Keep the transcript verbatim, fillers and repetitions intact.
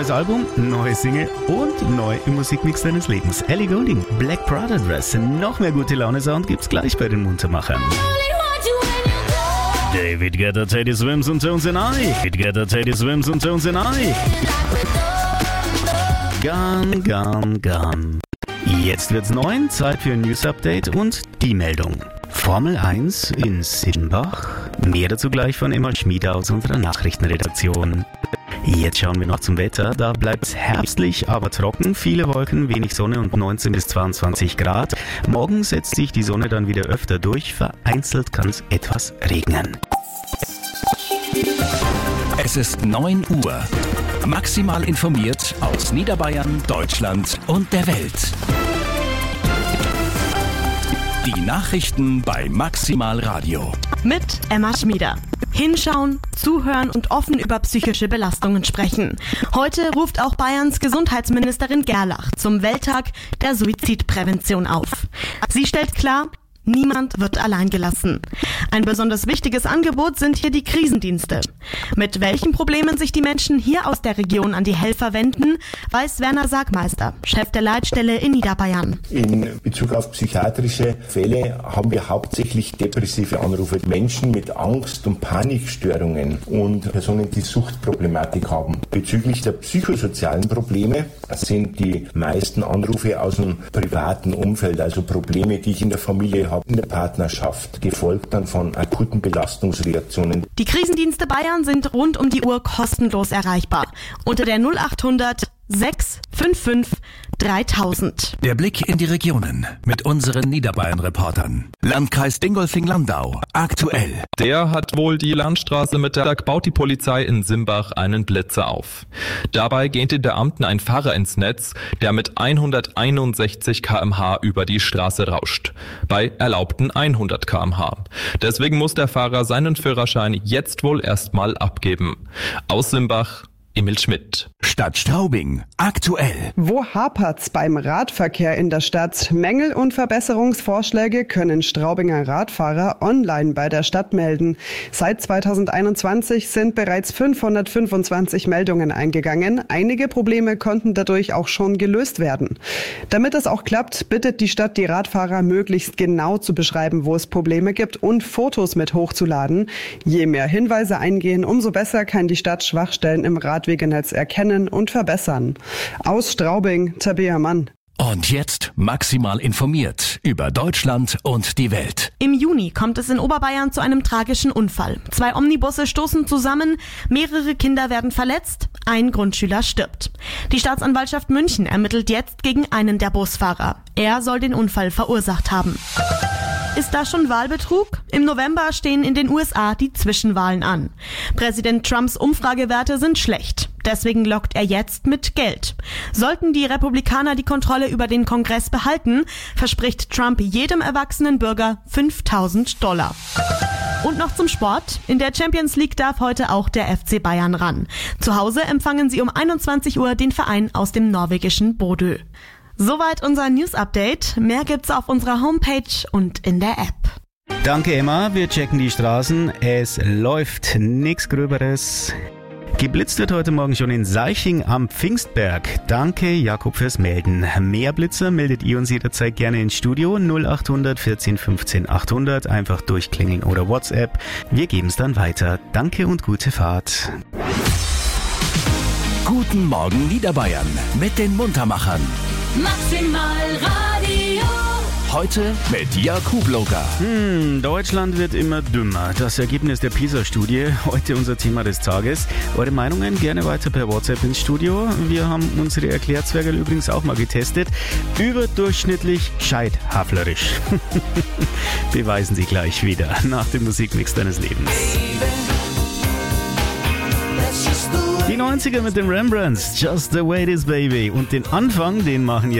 Neues Album, neue Single und neu im Musikmix deines Lebens. Ellie Goulding, Black Prada Dress. Noch mehr gute Laune-Sound gibt's gleich bei den Muntermachern. David Guetta, Teddy Swims und Tones and I. David Guetta, Teddy Swims und Tones and I. Gone, gone, gone. Jetzt wird's neun, Zeit für ein News-Update und die Meldung. Formel eins in Simbach. Mehr dazu gleich von Emma Schmieder aus unserer Nachrichtenredaktion. Jetzt schauen wir noch zum Wetter. Da bleibt's herbstlich, aber trocken. Viele Wolken, wenig Sonne und neunzehn bis zweiundzwanzig Grad. Morgen setzt sich die Sonne dann wieder öfter durch. Vereinzelt kann es etwas regnen. Es ist neun Uhr. Maximal informiert aus Niederbayern, Deutschland und der Welt. Die Nachrichten bei Maximal Radio. Mit Emma Schmieder. Hinschauen, zuhören und offen über psychische Belastungen sprechen. Heute ruft auch Bayerns Gesundheitsministerin Gerlach zum Welttag der Suizidprävention auf. Sie stellt klar, niemand wird allein gelassen. Ein besonders wichtiges Angebot sind hier die Krisendienste. Mit welchen Problemen sich die Menschen hier aus der Region an die Helfer wenden, weiß Werner Sargmeister, Chef der Leitstelle in Niederbayern. In Bezug auf psychiatrische Fälle haben wir hauptsächlich depressive Anrufe. Menschen mit Angst- und Panikstörungen und Personen, die Suchtproblematik haben. Bezüglich der psychosozialen Probleme sind die meisten Anrufe aus dem privaten Umfeld, also Probleme, die ich in der Familie habe, in der Partnerschaft, gefolgt dann von akuten Belastungsreaktionen. Die Krisendienste Bayern sind rund um die Uhr kostenlos erreichbar. Unter der null acht hundert sechs fünf fünf dreitausend. Der Blick in die Regionen mit unseren Niederbayern-Reportern. Landkreis Dingolfing-Landau. Aktuell. Der hat wohl die Landstraße mit der baut die Polizei in Simbach einen Blitzer auf. Dabei geht den Beamten ein Fahrer ins Netz, der mit hunderteinundsechzig Kilometer pro Stunde über die Straße rauscht. Bei erlaubten hundert Kilometer pro Stunde. Deswegen muss der Fahrer seinen Führerschein jetzt wohl erstmal abgeben. Aus Simbach, Emil Schmidt. Stadt Straubing. Aktuell. Wo hapert's beim Radverkehr in der Stadt? Mängel und Verbesserungsvorschläge können Straubinger Radfahrer online bei der Stadt melden. Seit zweitausendeinundzwanzig sind bereits fünfhundertfünfundzwanzig Meldungen eingegangen. Einige Probleme konnten dadurch auch schon gelöst werden. Damit es auch klappt, bittet die Stadt die Radfahrer möglichst genau zu beschreiben, wo es Probleme gibt und Fotos mit hochzuladen. Je mehr Hinweise eingehen, umso besser kann die Stadt Schwachstellen im Radwegenetz erkennen und verbessern. Aus Straubing, Tabea Mann. Und jetzt maximal informiert über Deutschland und die Welt. Im Juni kommt es in Oberbayern zu einem tragischen Unfall. Zwei Omnibusse stoßen zusammen, mehrere Kinder werden verletzt, ein Grundschüler stirbt. Die Staatsanwaltschaft München ermittelt jetzt gegen einen der Busfahrer. Er soll den Unfall verursacht haben. Ist das schon Wahlbetrug? Im November stehen in den U S A die Zwischenwahlen an. Präsident Trumps Umfragewerte sind schlecht. Deswegen lockt er jetzt mit Geld. Sollten die Republikaner die Kontrolle über den Kongress behalten, verspricht Trump jedem erwachsenen Bürger fünftausend Dollar. Und noch zum Sport. In der Champions League darf heute auch der F C Bayern ran. Zu Hause empfangen sie um einundzwanzig Uhr den Verein aus dem norwegischen Bodø. Soweit unser News-Update. Mehr gibt's auf unserer Homepage und in der App. Danke Emma, wir checken die Straßen. Es läuft nichts Gröberes. Geblitzt wird heute Morgen schon in Seiching am Pfingstberg. Danke Jakob fürs Melden. Mehr Blitzer meldet ihr uns jederzeit gerne ins Studio null acht hundert vierzehn fünfzehn achthundert. Einfach durchklingeln oder WhatsApp. Wir geben es dann weiter. Danke und gute Fahrt. Guten Morgen Niederbayern mit den Muntermachern. Maximal Radio. Heute mit Jakub Loga. Hm, Deutschland wird immer dümmer. Das Ergebnis der PISA-Studie. Heute unser Thema des Tages. Eure Meinungen gerne weiter per WhatsApp ins Studio. Wir haben unsere Erklärzwergel übrigens auch mal getestet. Überdurchschnittlich gescheit haflerisch. Beweisen Sie gleich wieder nach dem Musikmix deines Lebens. Die neunziger mit den Rembrandts, Just the Way It Is Baby. Und den Anfang, den machen jetzt